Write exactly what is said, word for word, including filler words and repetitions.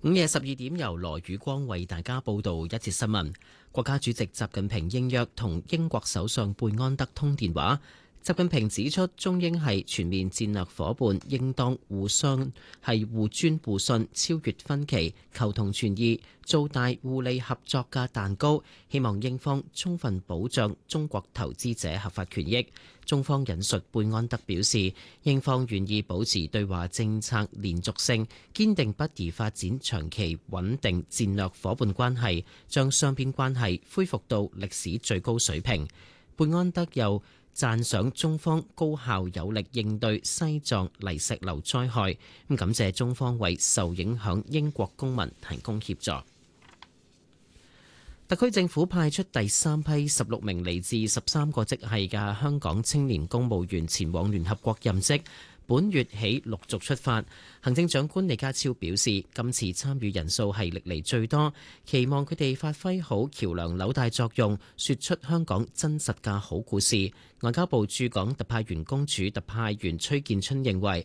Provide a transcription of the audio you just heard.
午夜十二點，由羅宇光為大家報道一節新聞。國家主席習近平應約同英國首相貝安德通電話。習近平指出，中英係全面戰略夥伴，應當互相係互尊互信，超越分歧，求同存異，做大互利合作嘅蛋糕。希望英方充分保障中國投資者合法權益。中方引述貝安德表示，英方願意保持對華政策連續性，堅定不移發展長期穩定戰略夥伴關係，將雙邊關係恢復到歷史最高水平。貝安德又讚賞中方高效有力應對西藏泥石流災害，咁感謝中方為受影響英國公民提供協助。特區政府派出第三批十六名嚟自十三個職系嘅香港青年公務員前往聯合國任職，本月起陸續出發。行政長官李家超表示，今次參與人數係歷嚟最多，期望佢哋發揮好橋梁紐帶作用，說出香港真實嘅好故事。外交部駐港特派員公署特派員崔建春認為，